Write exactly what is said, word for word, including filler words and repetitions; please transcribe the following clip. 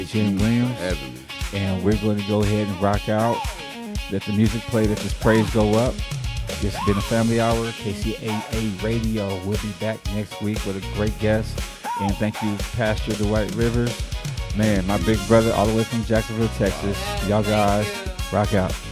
Jim Williams. Having me. And we're going to go ahead and rock out. Let the music play. Let this praise go up. This has been a Family Hour, K C A A Radio. We'll be back next week with a great guest. And thank you, Pastor Dwight Rivers. Man, my big brother all the way from Jacksonville, Texas. Y'all guys, rock out.